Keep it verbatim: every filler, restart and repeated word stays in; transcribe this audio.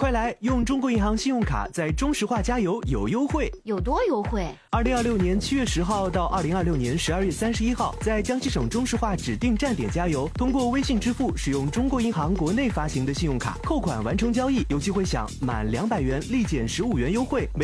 快来用中国银行信用卡在中石化加油有优惠， 有多优惠？ 二零二六年七月十号到二零二六年十二月三十一号，在江西省中石化指定站点加油，通过微信支付使用中国银行国内发行的信用卡扣款完成交易，有机会享满两百元立减十五元优惠。